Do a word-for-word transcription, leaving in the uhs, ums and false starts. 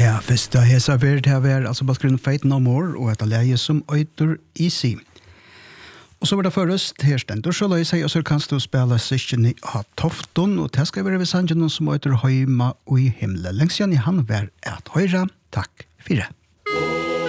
Ja, først da jeg sa vært her var altså bakgrunnen Fate No More og et leie som øyter Easy. Og så var det først her stendt og så løy seg og så kan du spille sysken av Tofton og det skal være ved sangen som øyter Høyma og i himmelen. Lengst igjen i han var et høyre. Takk for det.